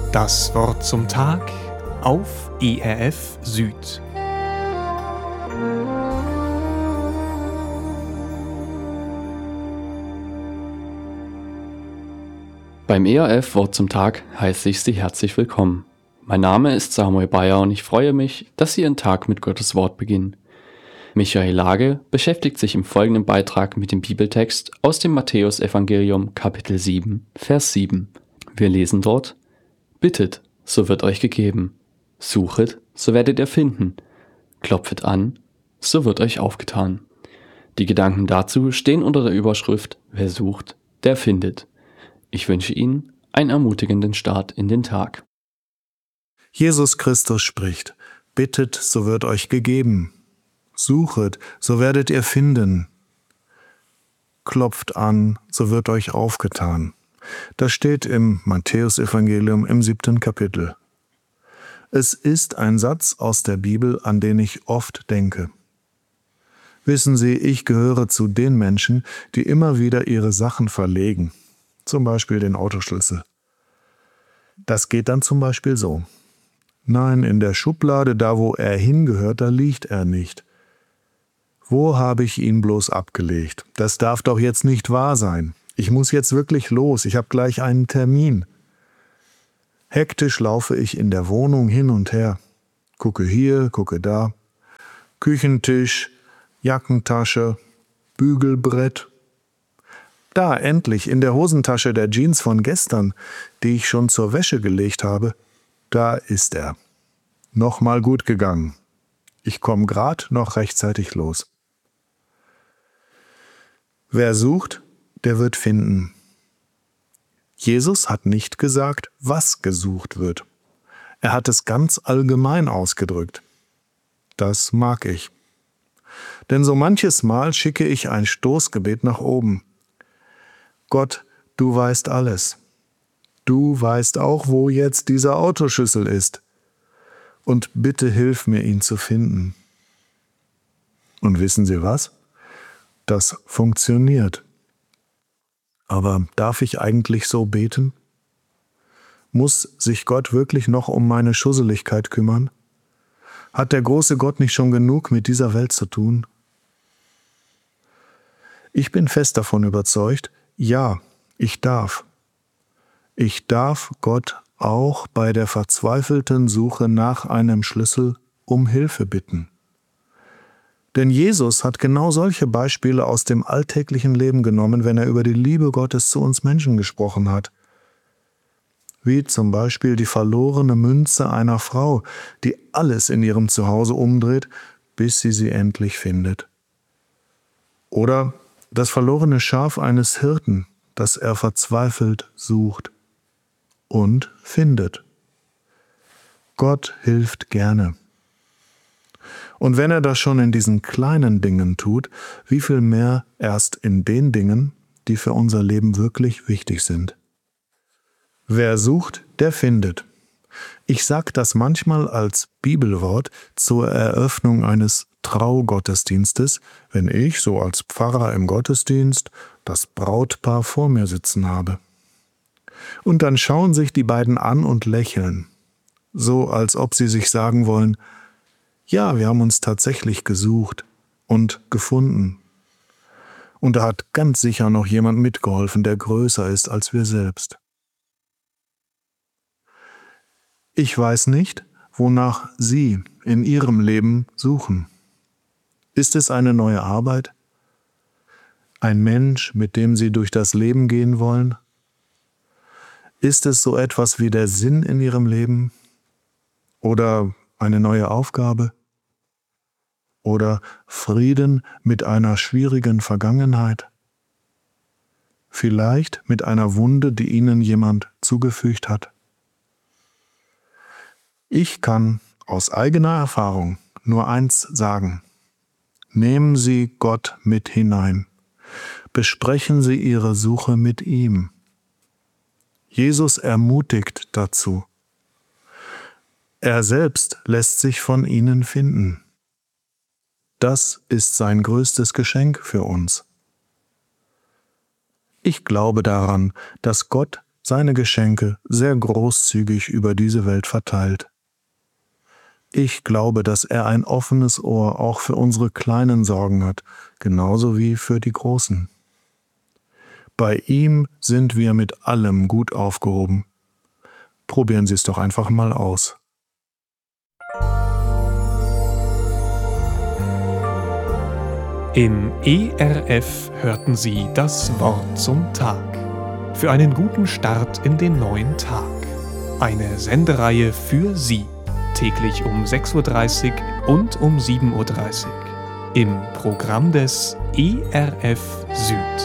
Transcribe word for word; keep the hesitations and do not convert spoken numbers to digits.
Das Wort zum Tag auf E R F Süd. Beim E R F Wort zum Tag heiße ich Sie herzlich willkommen. Mein Name ist Samuel Bayer und ich freue mich, dass Sie Ihren Tag mit Gottes Wort beginnen. Michael Lage beschäftigt sich im folgenden Beitrag mit dem Bibeltext aus dem Matthäusevangelium Kapitel sieben, Vers sieben. Wir lesen dort: Bittet, so wird euch gegeben. Suchet, so werdet ihr finden. Klopfet an, so wird euch aufgetan. Die Gedanken dazu stehen unter der Überschrift: Wer sucht, der findet. Ich wünsche Ihnen einen ermutigenden Start in den Tag. Jesus Christus spricht: Bittet, so wird euch gegeben. Suchet, so werdet ihr finden. Klopft an, so wird euch aufgetan. Das steht im Matthäusevangelium im siebten Kapitel. Es ist ein Satz aus der Bibel, an den ich oft denke. Wissen Sie, ich gehöre zu den Menschen, die immer wieder ihre Sachen verlegen. Zum Beispiel den Autoschlüssel. Das geht dann zum Beispiel so: Nein, in der Schublade, da wo er hingehört, da liegt er nicht. Wo habe ich ihn bloß abgelegt? Das darf doch jetzt nicht wahr sein. Ich muss jetzt wirklich los, ich habe gleich einen Termin. Hektisch laufe ich in der Wohnung hin und her. Gucke hier, gucke da. Küchentisch, Jackentasche, Bügelbrett. Da, endlich, in der Hosentasche der Jeans von gestern, die ich schon zur Wäsche gelegt habe, da ist er. Nochmal gut gegangen. Ich komme grad noch rechtzeitig los. Wer sucht, der wird finden. Jesus hat nicht gesagt, was gesucht wird. Er hat es ganz allgemein ausgedrückt. Das mag ich. Denn so manches Mal schicke ich ein Stoßgebet nach oben. Gott, du weißt alles. Du weißt auch, wo jetzt dieser Autoschlüssel ist. Und bitte hilf mir, ihn zu finden. Und wissen Sie was? Das funktioniert. Aber darf ich eigentlich so beten? Muss sich Gott wirklich noch um meine Schusseligkeit kümmern? Hat der große Gott nicht schon genug mit dieser Welt zu tun? Ich bin fest davon überzeugt, ja, ich darf. Ich darf Gott auch bei der verzweifelten Suche nach einem Schlüssel um Hilfe bitten. Denn Jesus hat genau solche Beispiele aus dem alltäglichen Leben genommen, wenn er über die Liebe Gottes zu uns Menschen gesprochen hat. Wie zum Beispiel die verlorene Münze einer Frau, die alles in ihrem Zuhause umdreht, bis sie sie endlich findet. Oder das verlorene Schaf eines Hirten, das er verzweifelt sucht und findet. Gott hilft gerne. Und wenn er das schon in diesen kleinen Dingen tut, wie viel mehr erst in den Dingen, die für unser Leben wirklich wichtig sind. Wer sucht, der findet. Ich sage das manchmal als Bibelwort zur Eröffnung eines Traugottesdienstes, wenn ich, so als Pfarrer im Gottesdienst, das Brautpaar vor mir sitzen habe. Und dann schauen sich die beiden an und lächeln, so als ob sie sich sagen wollen: Ja, wir haben uns tatsächlich gesucht und gefunden. Und da hat ganz sicher noch jemand mitgeholfen, der größer ist als wir selbst. Ich weiß nicht, wonach Sie in Ihrem Leben suchen. Ist es eine neue Arbeit? Ein Mensch, mit dem Sie durch das Leben gehen wollen? Ist es so etwas wie der Sinn in Ihrem Leben? Oder eine neue Aufgabe? Oder Frieden mit einer schwierigen Vergangenheit? Vielleicht mit einer Wunde, die Ihnen jemand zugefügt hat? Ich kann aus eigener Erfahrung nur eins sagen: Nehmen Sie Gott mit hinein. Besprechen Sie Ihre Suche mit ihm. Jesus ermutigt dazu. Er selbst lässt sich von Ihnen finden. Das ist sein größtes Geschenk für uns. Ich glaube daran, dass Gott seine Geschenke sehr großzügig über diese Welt verteilt. Ich glaube, dass er ein offenes Ohr auch für unsere kleinen Sorgen hat, genauso wie für die großen. Bei ihm sind wir mit allem gut aufgehoben. Probieren Sie es doch einfach mal aus. Im E R F hörten Sie das Wort zum Tag. Für einen guten Start in den neuen Tag. Eine Sendereihe für Sie. Täglich um sechs Uhr dreißig und um sieben Uhr dreißig. Im Programm des E R F Süd.